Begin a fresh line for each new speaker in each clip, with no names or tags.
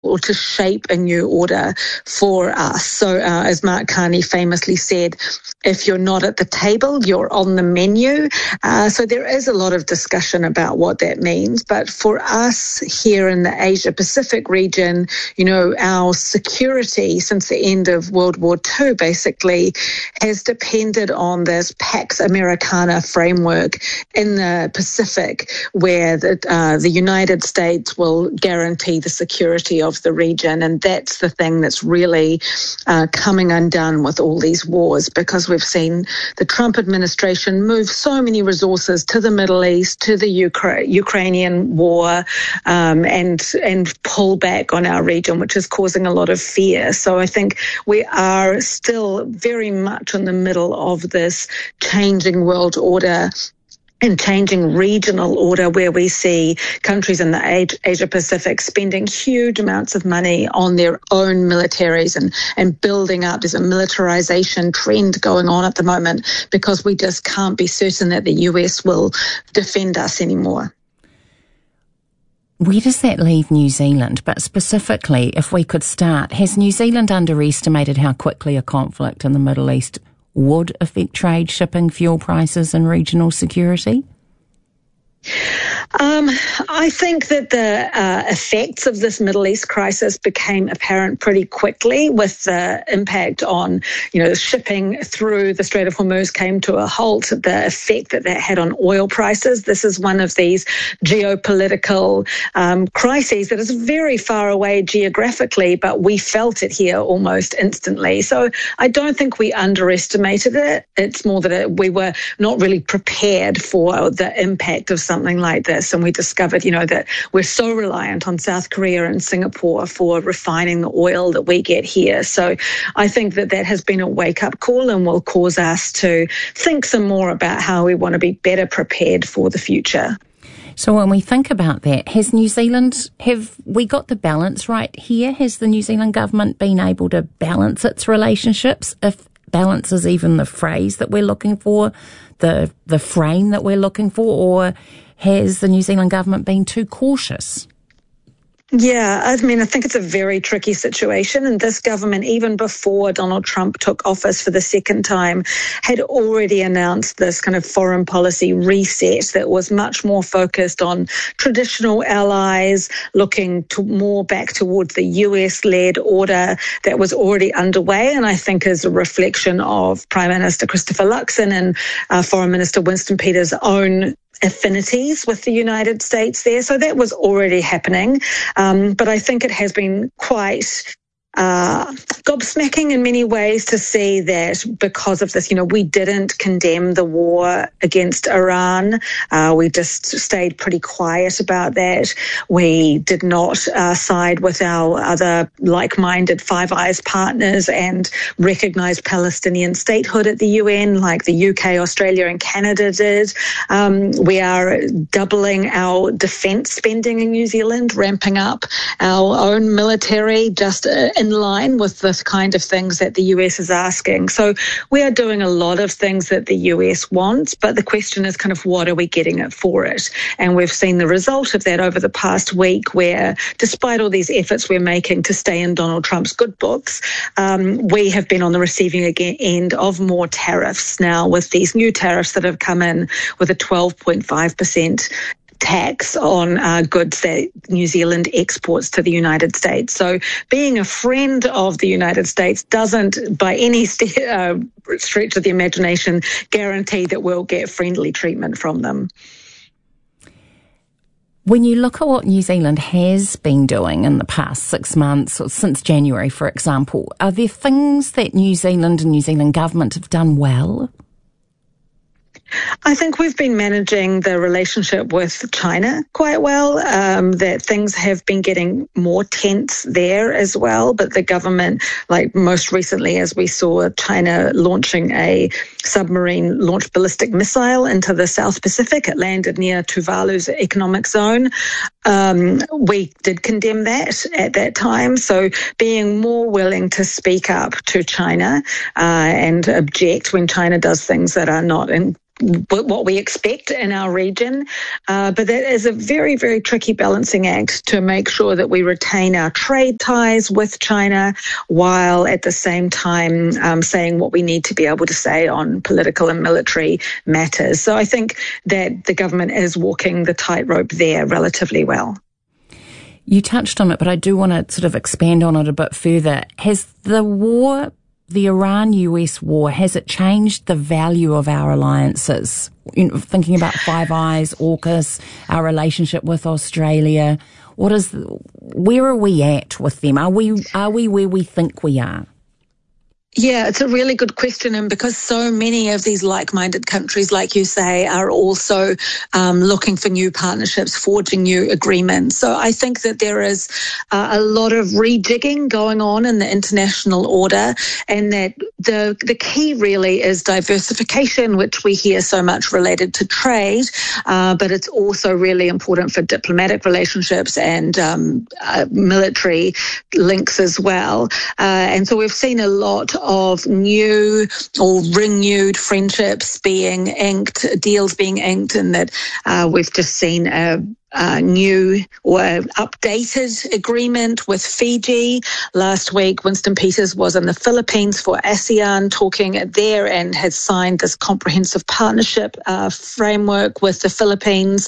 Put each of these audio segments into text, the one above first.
or to shape a new order for us. So as Mark Carney famously said, if you're not at the table, you're on the menu. So there is a lot of discussion about what that means. But for us here in the Asia Pacific region, our security since the end of World War II basically has depended on this Pax Americana framework in the Pacific, where the United States will guarantee the security of the region. And that's the thing that's really coming undone with all these wars, because we've seen the Trump administration move so many resources to the Middle East, to the Ukrainian war, and pull back on our region, which is causing a lot of fear. So I think we are still very much in the middle of this changing world order and changing regional order, where we see countries in the Asia Pacific spending huge amounts of money on their own militaries and building up. There's a militarization trend going on at the moment because we just can't be certain that the US will defend us anymore.
Where does that leave New Zealand? But specifically, if we could start, has New Zealand underestimated how quickly a conflict in the Middle East would affect trade, shipping, fuel prices and regional security?
I think that the effects of this Middle East crisis became apparent pretty quickly, with the impact on, shipping through the Strait of Hormuz came to a halt, the effect that had on oil prices. This is one of these geopolitical crises that is very far away geographically, but we felt it here almost instantly. So I don't think we underestimated it. It's more that we were not really prepared for the impact of something like this. And we discovered, that we're so reliant on South Korea and Singapore for refining the oil that we get here. So I think that has been a wake-up call and will cause us to think some more about how we want to be better prepared for the future.
So when we think about that, have we got the balance right here? Has the New Zealand government been able to balance its relationships, if balance is even the phrase that we're looking for, the frame that we're looking for, or has the New Zealand government been too cautious?
Yeah, I think it's a very tricky situation. And this government, even before Donald Trump took office for the second time, had already announced this kind of foreign policy reset that was much more focused on traditional allies, looking more back towards the US-led order that was already underway. And I think is a reflection of Prime Minister Christopher Luxon and Foreign Minister Winston Peters' own affinities with the United States there. So that was already happening. But I think it has been quite gobsmacking in many ways to see that because of this, we didn't condemn the war against Iran. We just stayed pretty quiet about that. We did not side with our other like-minded Five Eyes partners and recognise Palestinian statehood at the UN like the UK, Australia and Canada did. We are doubling our defence spending in New Zealand, ramping up our own military just in line with the kind of things that the US is asking. So we are doing a lot of things that the US wants, but the question is kind of what are we getting it for it? And we've seen the result of that over the past week, where despite all these efforts we're making to stay in Donald Trump's good books, we have been on the receiving end of more tariffs now, with these new tariffs that have come in with a 12.5% tax on goods that New Zealand exports to the United States. So being a friend of the United States doesn't, by any stretch of the imagination, guarantee that we'll get friendly treatment from them.
When you look at what New Zealand has been doing in the past 6 months, or since January, for example, are there things that New Zealand and New Zealand government have done well?
I think we've been managing the relationship with China quite well, that things have been getting more tense there as well. But the government, like most recently, as we saw China launching a submarine launched ballistic missile into the South Pacific, it landed near Tuvalu's economic zone. We did condemn that at that time. So being more willing to speak up to China and object when China does things that are not in what we expect in our region. But that is a very, very tricky balancing act to make sure that we retain our trade ties with China while at the same time saying what we need to be able to say on political and military matters. So I think that the government is walking the tightrope there relatively well.
You touched on it, but I do want to sort of expand on it a bit further. Has the Iran-US war, has it changed the value of our alliances? Thinking about Five Eyes, AUKUS, our relationship with Australia, where are we at with them? Are we where we think we are?
Yeah, it's a really good question. And because so many of these like-minded countries, like you say, are also looking for new partnerships, forging new agreements. So I think that there is a lot of rejigging going on in the international order, and that the key really is diversification, which we hear so much related to trade, but it's also really important for diplomatic relationships and military links as well. And so we've seen a lot of new or renewed friendships being inked, deals being inked, and that we've just seen a new or updated agreement with Fiji. Last week, Winston Peters was in the Philippines for ASEAN talking there and has signed this comprehensive partnership framework with the Philippines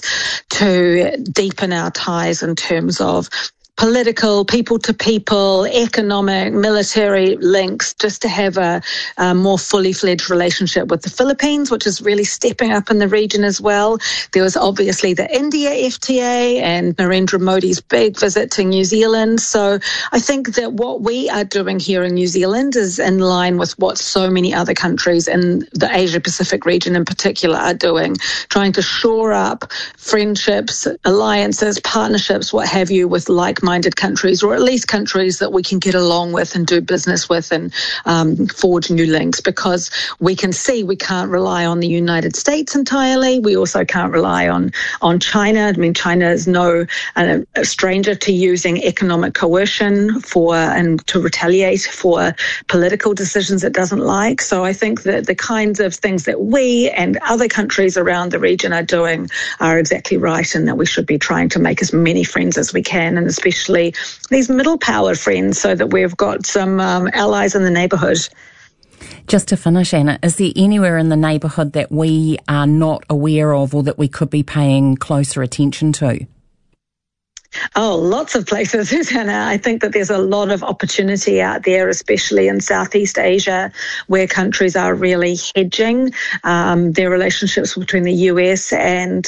to deepen our ties in terms of political, people-to-people, economic, military links, just to have a more fully-fledged relationship with the Philippines, which is really stepping up in the region as well. There was obviously the India FTA and Narendra Modi's big visit to New Zealand. So I think that what we are doing here in New Zealand is in line with what so many other countries in the Asia-Pacific region in particular are doing, trying to shore up friendships, alliances, partnerships, what have you, with like-minded countries, or at least countries that we can get along with and do business with and forge new links, because we can see we can't rely on the United States entirely. We also can't rely on China. I mean, China is no a stranger to using economic coercion and to retaliate for political decisions it doesn't like. So I think that the kinds of things that we and other countries around the region are doing are exactly right, and that we should be trying to make as many friends as we can, and especially these middle power friends, so that we've got some allies in the neighbourhood.
Just to finish, Anna, is there anywhere in the neighbourhood that we are not aware of or that we could be paying closer attention to?
Oh, lots of places, Susanna. I think that there's a lot of opportunity out there, especially in Southeast Asia, where countries are really hedging their relationships between the US and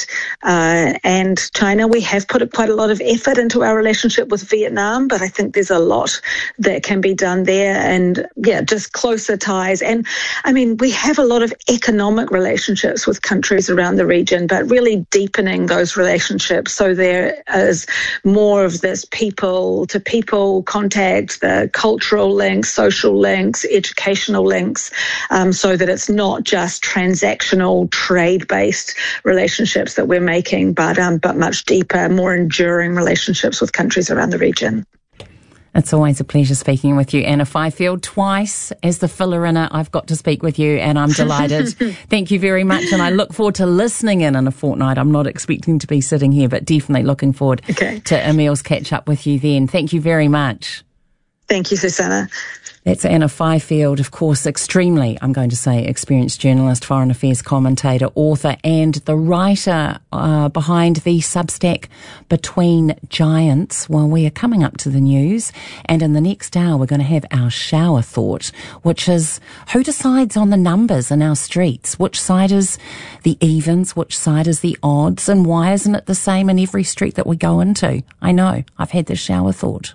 China. We have put quite a lot of effort into our relationship with Vietnam, but I think there's a lot that can be done there, and just closer ties. And I mean, we have a lot of economic relationships with countries around the region, but really deepening those relationships so there is more of this people-to-people contact, the cultural links, social links, educational links, so that it's not just transactional, trade-based relationships that we're making, but much deeper, more enduring relationships with countries around the region.
It's always a pleasure speaking with you, Anna Fifield. Twice as the filler-inner, I've got to speak with you, and I'm delighted. Thank you very much, and I look forward to listening in a fortnight. I'm not expecting to be sitting here, but definitely looking forward to Emil's catch-up with you then. Thank you very much.
Thank you, Susanna.
That's Anna Fifield, of course, extremely, I'm going to say, experienced journalist, foreign affairs commentator, author, and the writer behind the Substack Between Giants. Well, we are coming up to the news, and in the next hour we're going to have our shower thought, which is who decides on the numbers in our streets? Which side is the evens? Which side is the odds? And why isn't it the same in every street that we go into? I know, I've had this shower thought.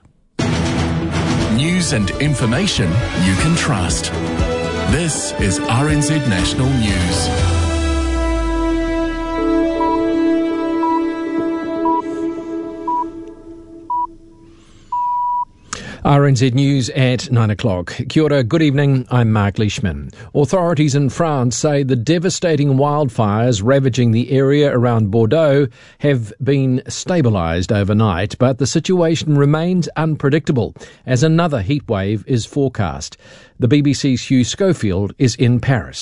News and information you can trust. This is RNZ National News.
RNZ News at 9 o'clock. Kia ora, good evening, I'm Mark Leishman. Authorities in France say the devastating wildfires ravaging the area around Bordeaux have been stabilised overnight, but the situation remains unpredictable as another heatwave is forecast. The BBC's Hugh Schofield is in Paris.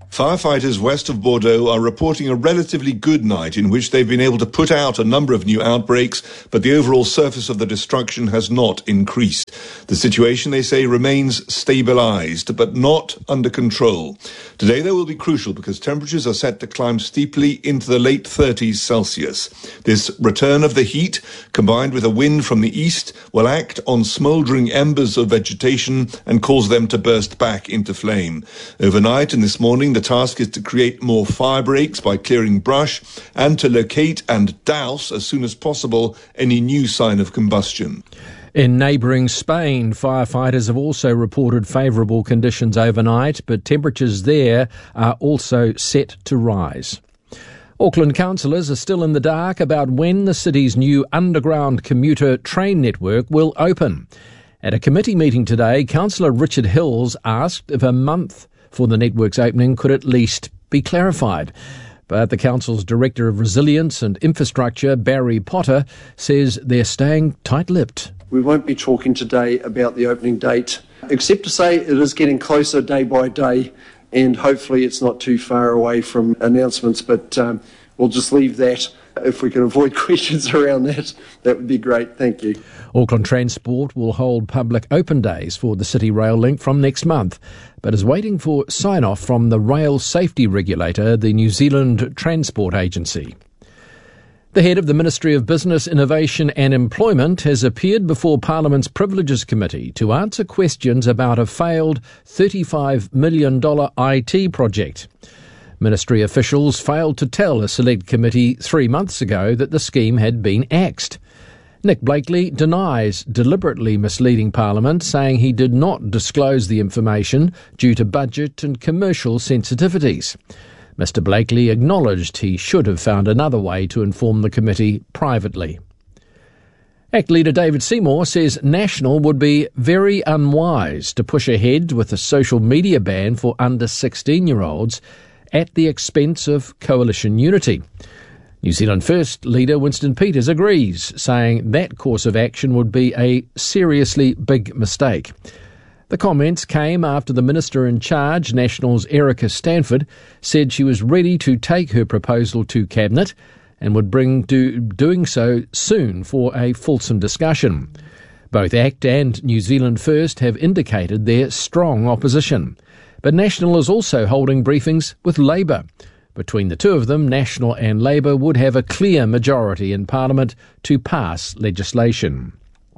Firefighters west of Bordeaux are reporting a relatively good night in which they've been able to put out a number of new outbreaks, but the overall surface of the destruction has not increased. The situation, they say, remains stabilised, but not under control. Today, though, will be crucial because temperatures are set to climb steeply into the late 30s Celsius. This return of the heat, combined with a wind from the east, will act on smouldering embers of vegetation and cause them to burst back into flame. Overnight and this morning, the task is to create more fire breaks by clearing brush and to locate and douse as soon as possible any new sign of combustion.
In neighbouring Spain, firefighters have also reported favourable conditions overnight, but temperatures there are also set to rise. Auckland councillors are still in the dark about when the city's new underground commuter train network will open. At a committee meeting today, Councillor Richard Hills asked if a month for the network's opening could at least be clarified. But the council's Director of Resilience and Infrastructure, Barry Potter, says they're staying tight-lipped.
We won't be talking today about the opening date, except to say it is getting closer day by day, and hopefully it's not too far away from announcements, but we'll just leave that. If we can avoid questions around that, that would be great. Thank you.
Auckland Transport will hold public open days for the City Rail link from next month, but is waiting for sign-off from the rail safety regulator, the New Zealand Transport Agency. The head of the Ministry of Business, Innovation and Employment has appeared before Parliament's Privileges Committee to answer questions about a failed $35 million IT project. Ministry officials failed to tell a select committee 3 months ago that the scheme had been axed. Nick Blakely denies deliberately misleading Parliament, saying he did not disclose the information due to budget and commercial sensitivities. Mr Blakely acknowledged he should have found another way to inform the committee privately. ACT leader David Seymour says National would be very unwise to push ahead with a social media ban for under 16-year-olds at the expense of coalition unity. New Zealand First leader Winston Peters agrees, saying that course of action would be a seriously big mistake. The comments came after the Minister in charge, National's Erica Stanford, said she was ready to take her proposal to Cabinet and would bring doing so soon for a fulsome discussion. Both ACT and New Zealand First have indicated their strong opposition. But National is also holding briefings with Labour. Between the two of them, National and Labour would have a clear majority in Parliament to pass legislation.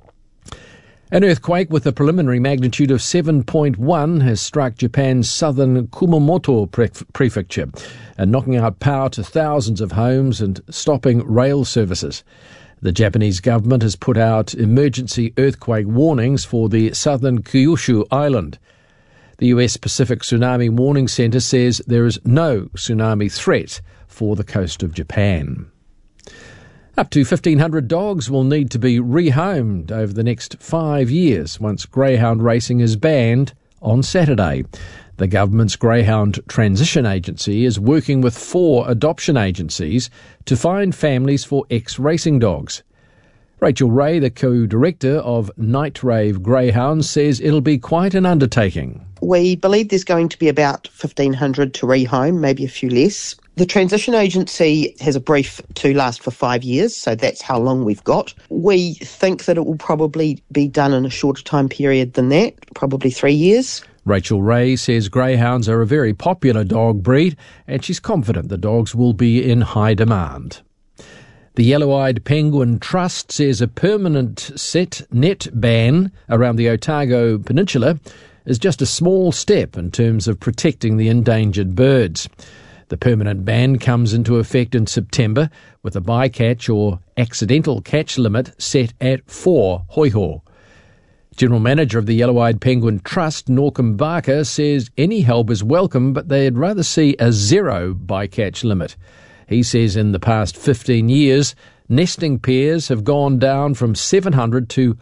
An earthquake with a preliminary magnitude of 7.1 has struck Japan's southern Kumamoto prefecture, knocking out power to thousands of homes and stopping rail services. The Japanese government has put out emergency earthquake warnings for the southern Kyushu island. The US Pacific Tsunami Warning Centre says there is no tsunami threat for the coast of Japan. Up to 1,500 dogs will need to be rehomed over the next 5 years once greyhound racing is banned on Saturday. The government's Greyhound Transition Agency is working with 4 adoption agencies to find families for ex-racing dogs. Rachel Ray, the co-director of Night Rave Greyhounds, says it'll be quite an undertaking.
We believe there's going to be about 1,500 to rehome, maybe a few less. The transition agency has a brief to last for 5 years, so that's how long we've got. We think that it will probably be done in a shorter time period than that, probably 3 years.
Rachel Ray says greyhounds are a very popular dog breed, and she's confident the dogs will be in high demand. The Yellow-Eyed Penguin Trust says a permanent set net ban around the Otago Peninsula is just a small step in terms of protecting the endangered birds. The permanent ban comes into effect in September with a bycatch or accidental catch limit set at 4 hoiho. General Manager of the Yellow-Eyed Penguin Trust, Norcom Barker, says any help is welcome, but they'd rather see a 0 bycatch limit. He says in the past 15 years, nesting pairs have gone down from 700 to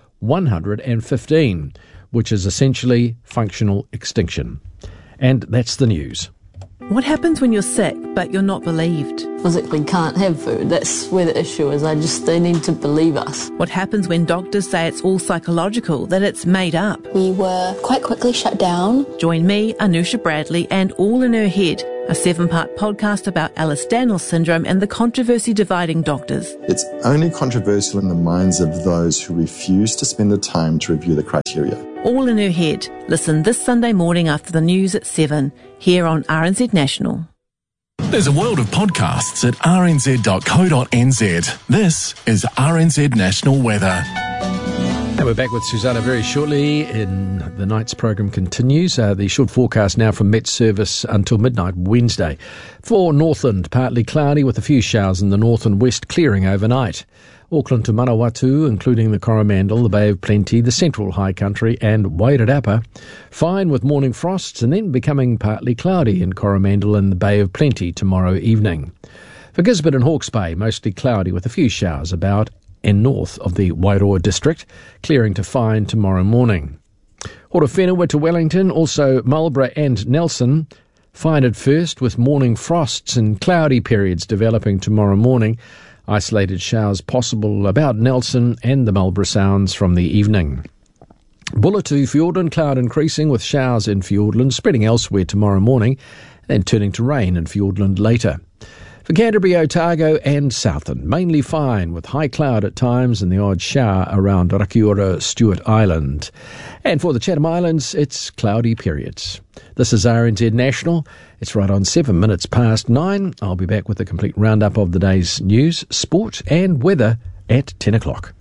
115, which is essentially functional extinction. And that's the news.
What happens when you're sick but you're not believed?
Physically can't have food. That's where the issue is. They need to believe us.
What happens when doctors say it's all psychological, that it's made up?
We were quite quickly shut down.
Join me, Anusha Bradley, and All in Her Head a 7-part podcast about Ehlers-Danlos syndrome and the controversy dividing doctors.
It's only controversial in the minds of those who refuse to spend the time to review the criteria.
All in her head. Listen this Sunday morning after the news at 7, here on RNZ National.
There's a world of podcasts at rnz.co.nz. This is RNZ National Weather.
And we're back with Susanna very shortly. In the night's program continues. The short forecast now from Met Service until midnight Wednesday. For Northland, partly cloudy with a few showers in the north and west, clearing overnight. Auckland to Manawatu, including the Coromandel, the Bay of Plenty, the Central High Country and Wairarapa, fine with morning frosts and then becoming partly cloudy in Coromandel and the Bay of Plenty tomorrow evening. For Gisborne and Hawke's Bay, mostly cloudy with a few showers about and north of the Wairoa district, clearing to fine tomorrow morning. Horowhenua to Wellington, also Marlborough and Nelson, fine at first with morning frosts and cloudy periods developing tomorrow morning. Isolated showers possible about Nelson and the Marlborough Sounds from the evening. Bulla to Fiordland, cloud increasing with showers in Fiordland, spreading elsewhere tomorrow morning, then turning to rain in Fiordland later. For Canterbury, Otago and Southland, mainly fine with high cloud at times and the odd shower around Rakiura, Stewart Island. And for the Chatham Islands, it's cloudy periods. This is RNZ National. It's right on 7 minutes past 9. I'll be back with a complete roundup of the day's news, sport and weather at 10 o'clock.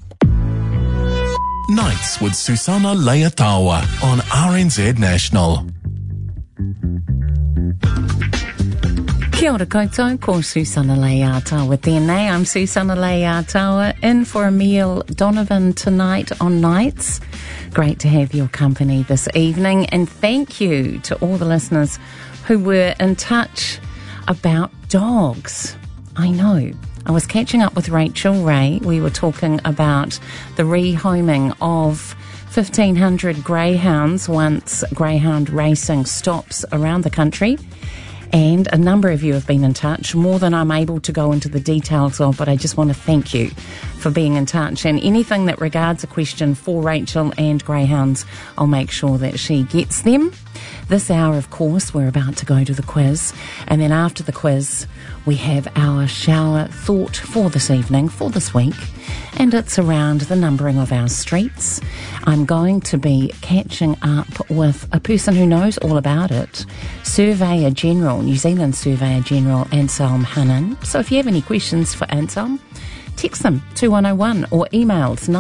Nights with Susanna Leatawa on RNZ National.
Kia ora koutou, ko Susanna Leatawa with DNA. I'm Susanna Leatawa in for Emile Donovan tonight on Nights. Great to have your company this evening, and thank you to all the listeners who were in touch about dogs. I know. I was catching up with Rachel Ray. We were talking about the rehoming of 1,500 greyhounds once greyhound racing stops around the country. And a number of you have been in touch, more than I'm able to go into the details of, but I just want to thank you for being in touch. And anything that regards a question for Rachel and greyhounds, I'll make sure that she gets them. This hour, of course, we're about to go to the quiz. And then after the quiz, we have our shower thought for this evening, for this week. And it's around the numbering of our streets. I'm going to be catching up with a person who knows all about it, Surveyor General, New Zealand Surveyor General Anselm Hannan. So if you have any questions for Anselm, text them 2101 or emails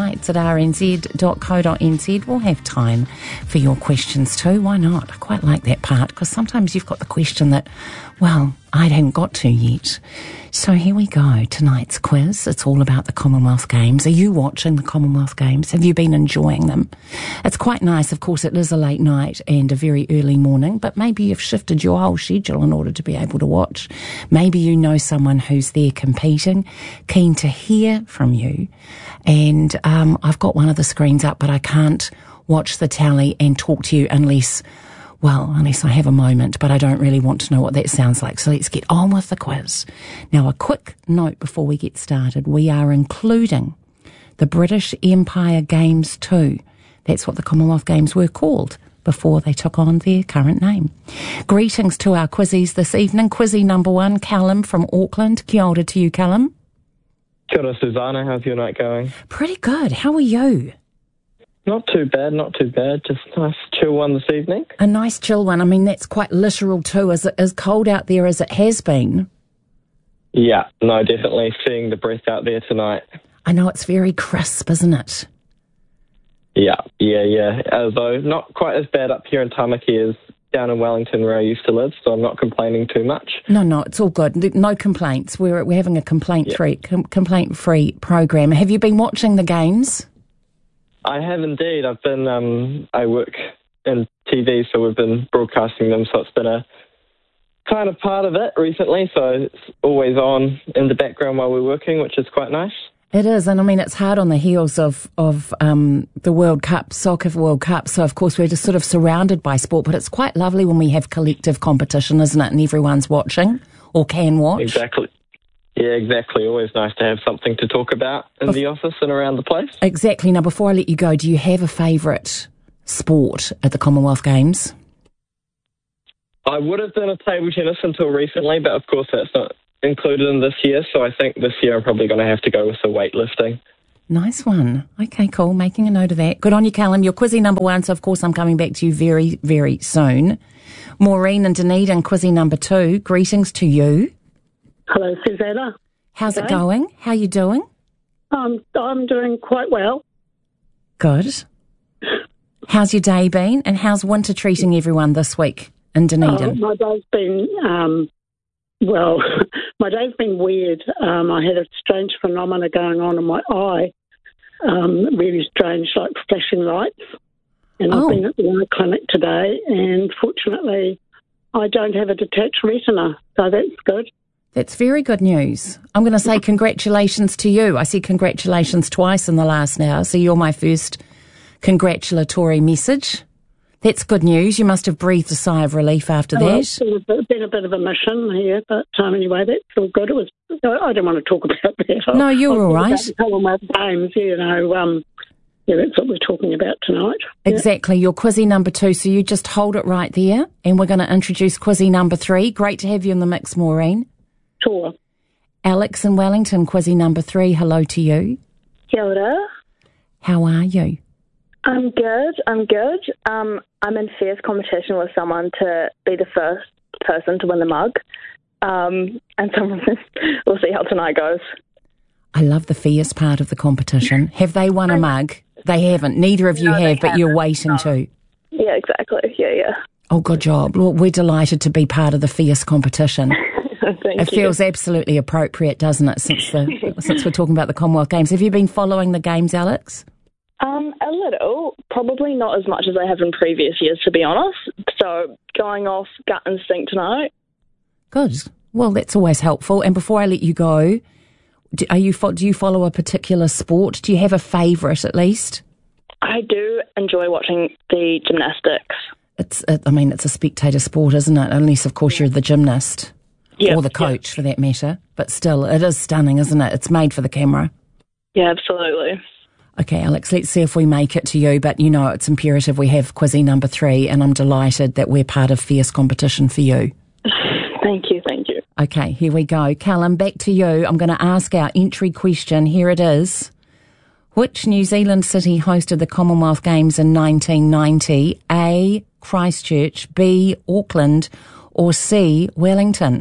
nights@rnz.co.nz. We'll have time for your questions too. Why not? I quite like that part because sometimes you've got the question that, well, I haven't got to yet. So here we go. Tonight's quiz. It's all about the Commonwealth Games. Are you watching the Commonwealth Games? Have you been enjoying them? It's quite nice. Of course, it is a late night and a very early morning, but maybe you've shifted your whole schedule in order to be able to watch. Maybe you know someone who's there competing, keen to hear from you. And I've got one of the screens up, but I can't watch the tally and talk to you unless I have a moment, but I don't really want to know what that sounds like. So let's get on with the quiz. Now, a quick note before we get started. We are including the British Empire Games too. That's what the Commonwealth Games were called before they took on their current name. Greetings to our quizzies this evening. Quizzy number 1, Callum from Auckland. Kia ora to you, Callum.
Kia ora, Susanna. How's your night going?
Pretty good. How are you?
Not too bad. Just a nice chill one this evening.
A nice chill one. I mean, that's quite literal too. Is it as cold out there as it has been?
Yeah, no, definitely seeing the breath out there tonight.
I know, it's very crisp, isn't it?
Yeah. Although not quite as bad up here in Tamaki as down in Wellington where I used to live, so I'm not complaining too much.
No, it's all good. No complaints. We're having a complaint-free program. Have you been watching the games?
I have indeed. I've been, I work in TV, so we've been broadcasting them, so it's been a kind of part of it recently, so it's always on in the background while we're working, which is quite nice.
It is, and I mean, it's hard on the heels of the World Cup, Soccer World Cup, so of course we're just sort of surrounded by sport, but it's quite lovely when we have collective competition, isn't it, and everyone's watching, or can watch.
Exactly. Yeah, exactly. Always nice to have something to talk about in the office and around the place. Exactly.
Now, before I let you go, do you have a favourite sport at the Commonwealth Games?
I would have done a table tennis until recently, but of course that's not included in this year, so I think this year I'm probably going to have to go with the weightlifting.
Nice one. Okay, cool. Making a note of that. Good on you, Callum. You're Quizzy number 1, so of course I'm coming back to you very, very soon. Maureen and Dunedin, Quizzy number 2. Greetings to you.
Hello, Susanna.
How's it going? How are you doing?
I'm doing quite well.
Good. How's your day been, and how's winter treating everyone this week in Dunedin?
My day's been, my day's been weird. I had a strange phenomena going on in my eye, really strange, like flashing lights. And I've been at the eye clinic today, and fortunately I don't have a detached retina, so that's good.
That's very good news. I'm going to say congratulations to you. I said congratulations twice in the last hour, so you're my first congratulatory message. That's good news. You must have breathed a sigh of relief after that.
It's been a bit of a mission here, but anyway, that's all good. I don't want to talk about that.
No, you're all right.
Commonwealth Games, that's what we're talking about tonight.
Exactly. You're Quizzy number 2, so you just hold it right there, and we're going to introduce Quizzy number 3. Great to have you in the mix, Maureen.
Sure.
Alex in Wellington, Quizzy number 3. Hello to you.
Kia ora.
How are you?
I'm good. I'm in fierce competition with someone to be the first person to win the mug. And we'll see how tonight goes.
I love the fierce part of the competition. Have they won a mug? They haven't. Neither of you have, but you're waiting to.
Yeah, exactly. Yeah.
Oh, good job. Well, we're delighted to be part of the fierce competition. It feels absolutely appropriate, doesn't it, since we're talking about the Commonwealth Games. Have you been following the games, Alex?
A little. Probably not as much as I have in previous years, to be honest. So going off gut instinct tonight.
Good. Well, that's always helpful. And before I let you go, do you follow a particular sport? Do you have a favourite at least?
I do enjoy watching the gymnastics.
It's a spectator sport, isn't it? Unless, of course, you're the gymnast.
Yep,
or the coach, for that matter. But still, it is stunning, isn't it? It's made for the camera.
Yeah, absolutely.
Okay, Alex, let's see if we make it to you. But, it's imperative we have Quizzy number 3, and I'm delighted that we're part of fierce competition for you.
Thank you.
Okay, here we go. Callum, back to you. I'm going to ask our entry question. Here it is. Which New Zealand city hosted the Commonwealth Games in 1990? A, Christchurch, B, Auckland, or C, Wellington?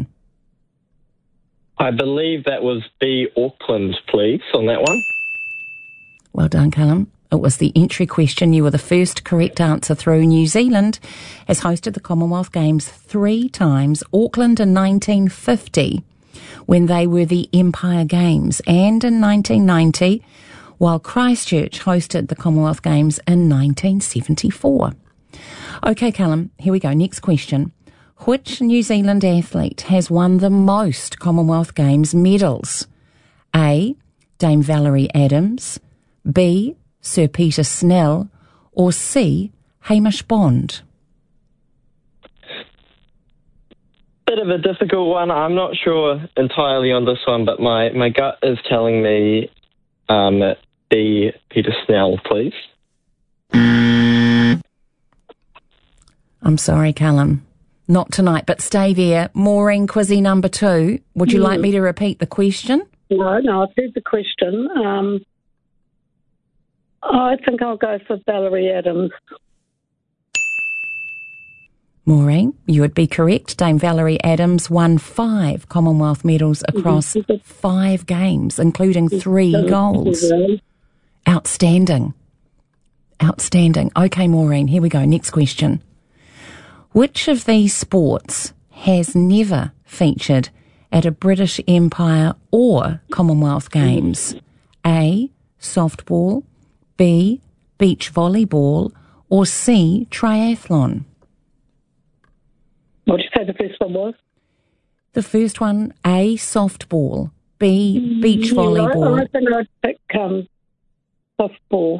I believe that was B, Auckland, please, on that one.
Well done, Callum. It was the entry question. You were the first correct answer through. New Zealand has hosted the Commonwealth Games 3 times. Auckland in 1950, when they were the Empire Games, and in 1990, while Christchurch hosted the Commonwealth Games in 1974. Okay, Callum, here we go. Next question. Which New Zealand athlete has won the most Commonwealth Games medals? A, Dame Valerie Adams, B, Sir Peter Snell, or C, Hamish Bond?
Bit of a difficult one. I'm not sure entirely on this one, but my gut is telling me B, Peter Snell, please.
I'm sorry, Callum. Not tonight, but stay there. Maureen, Quizzy number 2. Would you like me to repeat the question?
No, I've heard the question. I think I'll go for Valerie Adams.
Maureen, you would be correct. Dame Valerie Adams won 5 Commonwealth medals across 5 games, including 3 goals. Outstanding. Okay, Maureen, here we go. Next question. Which of these sports has never featured at a British Empire or Commonwealth Games? A, softball, B, beach volleyball, or C, triathlon?
What did you say the first one was?
The first one, A, softball, B, beach volleyball.
I think I'd pick softball.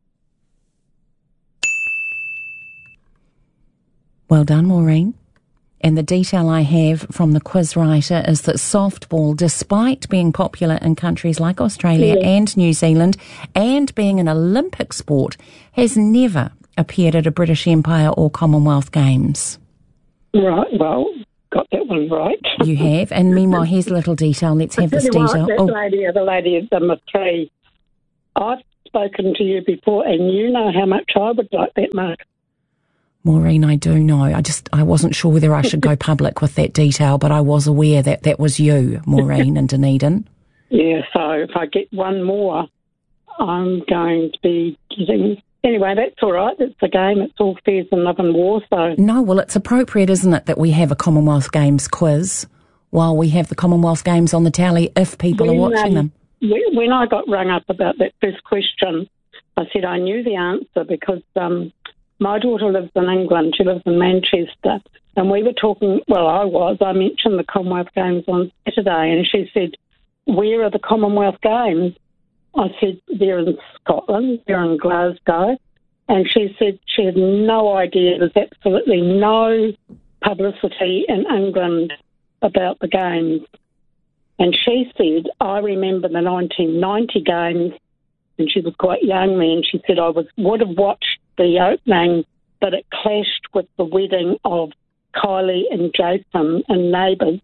Well done, Maureen. And the detail I have from the quiz writer is that softball, despite being popular in countries like Australia and New Zealand and being an Olympic sport, has never appeared at a British Empire or Commonwealth Games.
Right, well, got that one right.
You have. And meanwhile, here's a little detail. Let's have this detail.
The lady of number 3, I've spoken to you before, and you know how much I would like that mug.
Maureen, I do know. I wasn't sure whether I should go public with that detail, but I was aware that that was you, Maureen in Dunedin.
Yeah, so if I get one more, I'm going to be getting... Anyway, that's all right. It's a game. It's all fair and love and war, so...
No, well, it's appropriate, isn't it, that we have a Commonwealth Games quiz while we have the Commonwealth Games on the tally if people are watching them.
When I got rung up about that first question, I said I knew the answer because my daughter lives in England. She lives in Manchester. And we were talking, I mentioned the Commonwealth Games on Saturday, and she said, where are the Commonwealth Games? I said, they're in Scotland, they're in Glasgow. And she said she had no idea. There's absolutely no publicity in England about the Games. And she said, I remember the 1990 Games, and she was quite young then. She said, I would have watched the opening, but it clashed with the wedding of Kylie and Jason and Neighbours.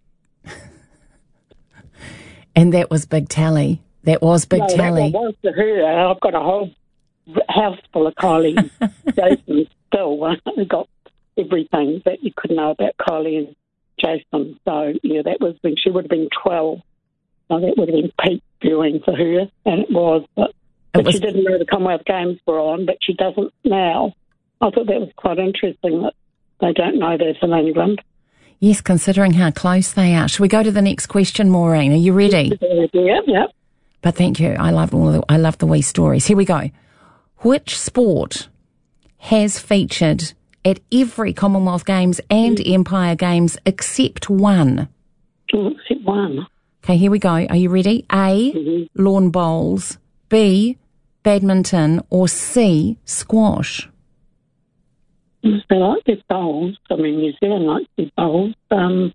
And that was Big Tally. That was Big Tally.
That was to her. I've got a whole house full of Kylie and Jason still. I got everything that you could know about Kylie and Jason. So, yeah, that was when she would have been 12. So that would have been peak viewing for her, and it was. But she didn't know the Commonwealth Games were on, but she doesn't now. I thought that was quite interesting that they don't know that in England.
Yes, considering how close they are. Shall we go to the next question, Maureen? Are you ready?
Yeah.
But thank you. I love the wee stories. Here we go. Which sport has featured at every Commonwealth Games and Empire Games except one?
Except one.
Okay, here we go. Are you ready? A, lawn bowls, B, badminton, or C, squash?
They like their bowls. I mean, New Zealand likes their bowls. I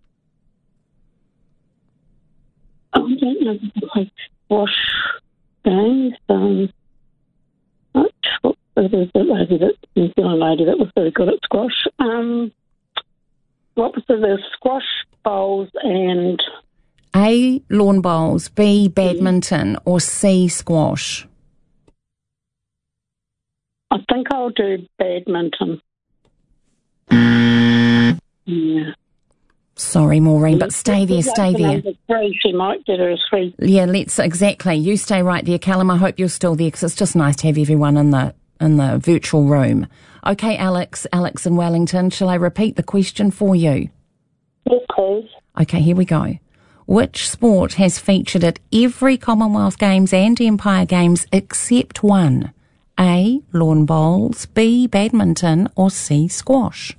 don't know if they play squash games. New Zealand lady that was very good at squash. What was the squash, bowls, and...
A, lawn bowls, B, badminton, or C, squash?
I think I'll do badminton. Yeah.
Sorry, Maureen, but stay there.
Number 3, she might get her a 3.
Yeah, exactly. You stay right there, Callum. I hope you're still there because it's just nice to have everyone in the virtual room. Okay, Alex in Wellington, shall I repeat the question for you?
Yes, please.
Okay, here we go. Which sport has featured at every Commonwealth Games and Empire Games except one? A, lawn bowls, B, badminton, or C, squash?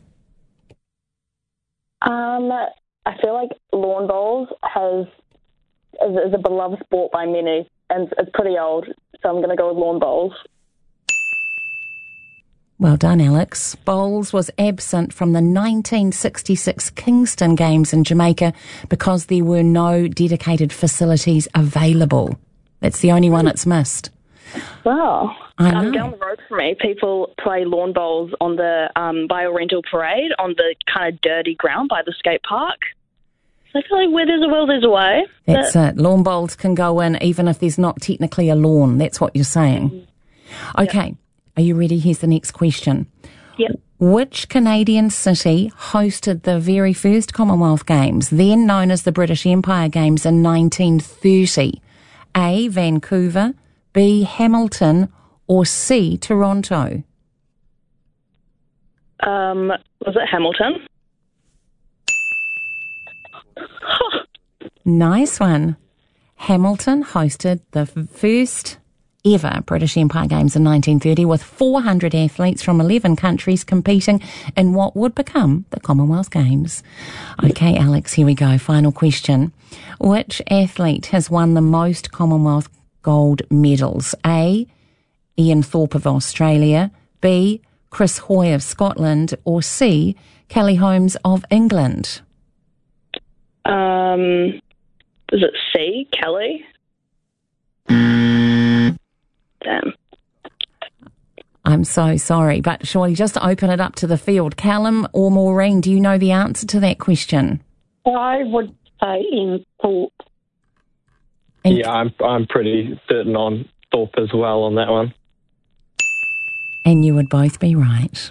I feel like lawn bowls is a beloved sport by many, and it's pretty old, so I'm going to go with lawn bowls.
Well done, Alex. Bowls was absent from the 1966 Kingston Games in Jamaica because there were no dedicated facilities available. That's the only one it's missed.
Wow.
I know.
Down the road from me, people play lawn bowls on the bio-rental parade on the kind of dirty ground by the skate park. So I feel like where there's a will, there's a way.
That's it. Lawn bowls can go in even if there's not technically a lawn. That's what you're saying. Mm-hmm. Okay. Yep. Are you ready? Here's the next question.
Yep.
Which Canadian city hosted the very first Commonwealth Games, then known as the British Empire Games in 1930? A, Vancouver, B, Hamilton, or C, Toronto?
Was it Hamilton?
Nice one. Hamilton hosted the first ever British Empire Games in 1930 with 400 athletes from 11 countries competing in what would become the Commonwealth Games. Okay, Alex, here we go. Final question. Which athlete has won the most Commonwealth gold medals? A, Ian Thorpe of Australia, B, Chris Hoy of Scotland, or C, Kelly Holmes of England?
Is it C, Kelly? Damn.
I'm so sorry, but surely just to open it up to the field, Callum or Maureen, do you know the answer to that question?
I would say in Thorpe.
Yeah, I'm pretty certain on Thorpe as well on that one.
And you would both be right.